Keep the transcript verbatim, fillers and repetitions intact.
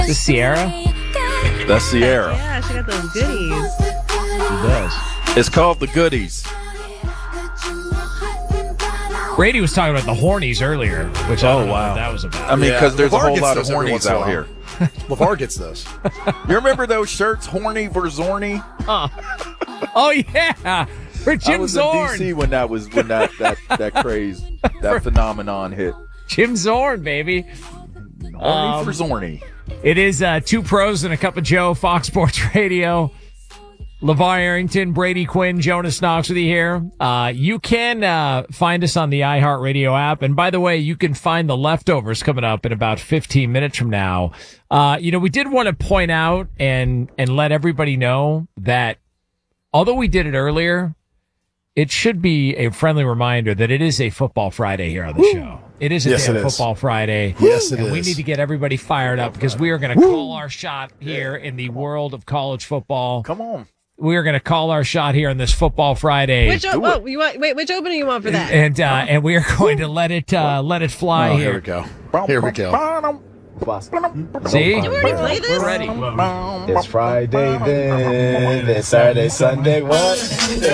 Is this Sierra? That's Sierra. Yeah, she got those goodies. She does. It's called The Goodies. Brady was talking about the hornies earlier, which I don't Oh, know wow. what that was about. I mean, because Yeah, there's a LeVar whole gets lot of those every hornies once in a out while. here. LeVar gets those. You remember those shirts, horny for Zorny? Oh, yeah. For I Jim was in Zorn. D C when that was when that that, that craze, that phenomenon hit. Jim Zorn, baby. Horny Um, for Zorny. It is uh, Two Pros and a Cup of Joe, Fox Sports Radio. LeVar Arrington, Brady Quinn, Jonas Knox with you here. Uh, you can uh, find us on the iHeartRadio app. And by the way, you can find the leftovers coming up in about fifteen minutes from now. Uh, you know, we did want to point out and, and let everybody know that although we did it earlier, it should be a friendly reminder that it is a Football Friday here on the Woo. show. It is a Yes, damn it is. Football Friday. Yes, it and we is. need to get everybody fired up because we are going to call our shot here in the world of college football. Come on. We are going to call our shot here on this Football Friday. Which o- oh, you want? Wait, which opening you want for that? and uh, and we are going to let it uh, let it fly Oh, here. here we go. Here we go. See? You already played this? We're ready. It's Friday then, it's Saturday, Sunday, what?